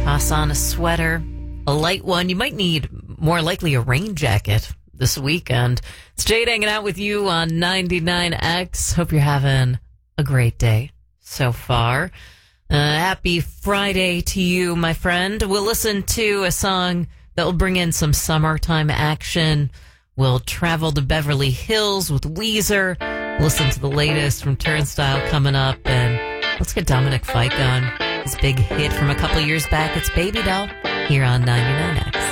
Toss on a sweater, a light one. You might need more likely a rain jacket this weekend. It's Jade hanging out with you on 99X. Hope you're having a great day so far. Happy Friday to you, my friend. We'll listen to a song that will bring in some summertime action. We'll travel to Beverly Hills with Weezer. Listen to the latest from Turnstile coming up. And let's get Dominic Fike on his big hit from a couple years back. It's Baby Doll here on 99X.